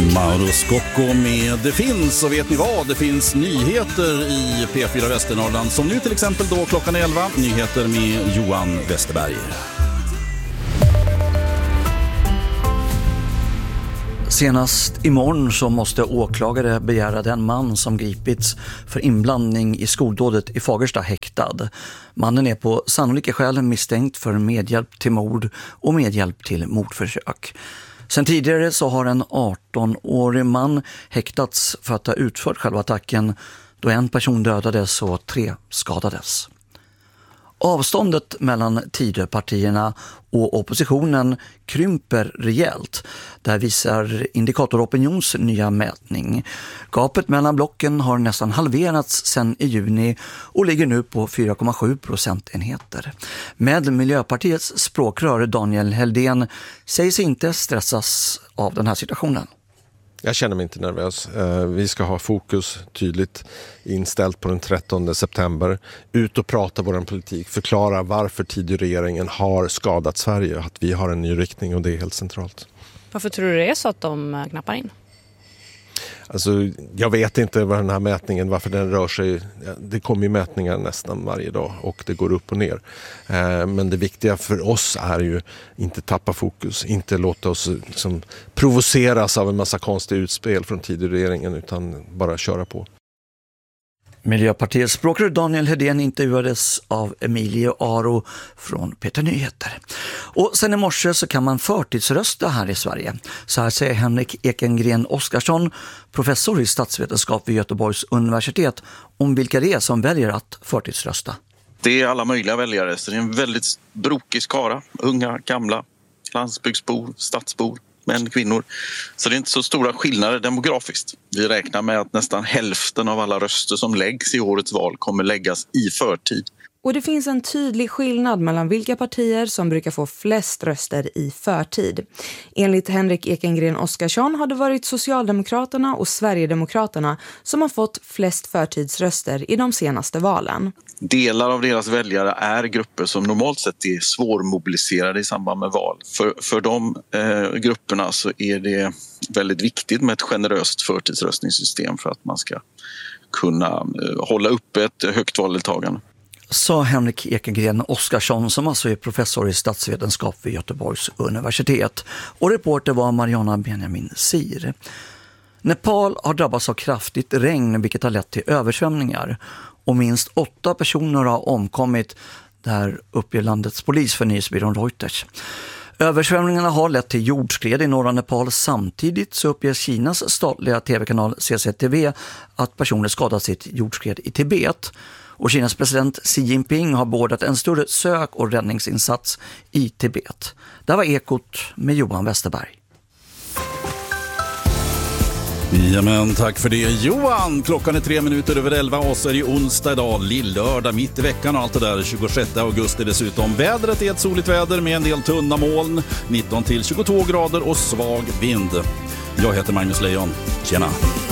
Mauro Scocco med Det finns, och vet ni vad? Det finns nyheter i P4 Västernorrland som nu till exempel då klockan 11, nyheter med Johan Westerberg. Senast imorgon så måste åklagare begära den man som gripits för inblandning i skoldådet i Fagersta häktad. Mannen är på sannolika skäl misstänkt för medhjälp till mord och medhjälp till mordförsök. Sen tidigare så har en 18-årig man häktats för att ha utfört själva attacken, då en person dödades och 3 skadades. Avståndet mellan Tidöpartierna och oppositionen krymper rejält. Där visar Indikator Opinions nya mätning. Gapet mellan blocken har nästan halverats sedan i juni och ligger nu på 4,7 procentenheter. Med Miljöpartiets språkrör Daniel Heldén sägs inte stressas av den här situationen. Jag känner mig inte nervös. Vi ska ha fokus tydligt inställt på den 13 september. Ut och prata vår politik. Förklara varför Tidöregeringen har skadat Sverige. Att vi har en ny riktning, och det är helt centralt. Varför tror du det är så att de knappar in? Alltså, jag vet inte vad den här mätningen, varför den rör sig. Det kommer ju mätningar nästan varje dag och det går upp och ner. Men det viktiga för oss är ju inte tappa fokus, inte låta oss liksom provoceras av en massa konstiga utspel från Tidöregeringen, utan bara köra på. Miljöpartiets språkrör Daniel Heldén intervjuades av Emilio Aro från Peter Nyheter. Och sen i morse så kan man förtidsrösta här i Sverige. Så här säger Henrik Ekengren Oskarsson, professor i statsvetenskap vid Göteborgs universitet, om vilka det är som väljer att förtidsrösta. Det är alla möjliga väljare, så det är en väldigt brokig skara. Unga, gamla, landsbygdsbor, stadsbor, män, kvinnor. Så det är inte så stora skillnader demografiskt. Vi räknar med att nästan hälften av alla röster som läggs i årets val kommer läggas i förtid. Och det finns en tydlig skillnad mellan vilka partier som brukar få flest röster i förtid. Enligt Henrik Ekengren Oskarsson har det varit Socialdemokraterna och Sverigedemokraterna som har fått flest förtidsröster i de senaste valen. Delar av deras väljare är grupper som normalt sett är svårmobiliserade i samband med val. För de grupperna så är det väldigt viktigt med ett generöst förtidsröstningssystem för att man ska kunna hålla uppe ett högt valdeltagande. Sa Henrik Ekengren Oskarsson, som alltså är professor i statsvetenskap vid Göteborgs universitet. Och reporter var Mariana Benjamin Sir. Nepal har drabbats av kraftigt regn, vilket har lett till översvämningar. Och minst 8 personer har omkommit, där uppger landets polis för nyhetsbyrån Reuters. Översvämningarna har lett till jordskred i norra Nepal. Samtidigt så uppger Kinas statliga tv-kanal CCTV att personer skadats i ett jordskred i Tibet. Och Kinas president Xi Jinping har beordrat en större sök- och räddningsinsats i Tibet. Det var Ekot med Johan Westerberg. Jamen, tack för det Johan. Klockan är 3 minuter över 11 och så är det onsdag idag, lillördag, mitt i veckan och allt det där. 26 augusti dessutom. Vädret är ett soligt väder med en del tunna moln, 19 till 22 grader och svag vind. Jag heter Magnus Lejon. Tjena!